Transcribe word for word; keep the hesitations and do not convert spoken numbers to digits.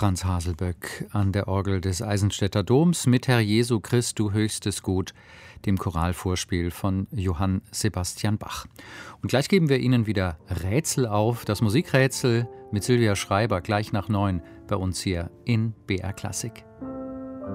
Franz Haselböck an der Orgel des Eisenstädter Doms mit Herr Jesu Christ, du höchstes Gut, dem Choralvorspiel von Johann Sebastian Bach. Und gleich geben wir Ihnen wieder Rätsel auf, das Musikrätsel mit Silvia Schreiber gleich nach neun bei uns hier in B R Klassik.